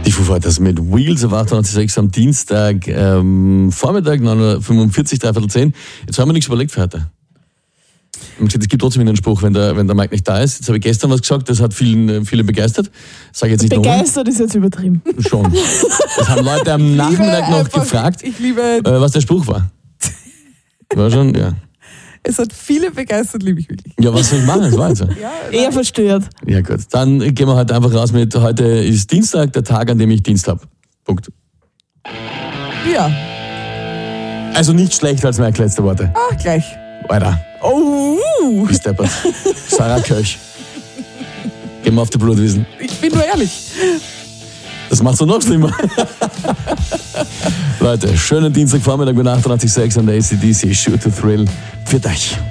Die Foo Fighters mit Wheels auf 88.6 am Dienstag, Vormittag, 9.45 3:10. Jetzt haben wir nichts überlegt für heute. Es gibt trotzdem einen Spruch, wenn der Mike nicht da ist. Jetzt habe ich gestern was gesagt, das hat viele begeistert. Sag jetzt nicht begeistert ist jetzt übertrieben. Schon. Das haben Leute am Nachmittag noch gefragt, was der Spruch war. War schon, ja. Es hat viele begeistert, liebe ich wirklich. Ja, was soll ich machen? Das war jetzt so. Ja, Eher verstört. Ja gut, dann gehen wir heute einfach raus mit, heute ist Dienstag, der Tag, an dem ich Dienst habe. Punkt. Ja. Also nicht schlechter als Mike, letzte Worte. Ach, gleich. Weiter. Oh. Bis deppert. Sarah Köch. Gehen wir auf die Blutwiesen. Ich bin nur ehrlich. Das macht's noch schlimmer. Leute, schönen Dienstagvormittag mit 88.6 an der AC/DC Shoot to Thrill. Für dich.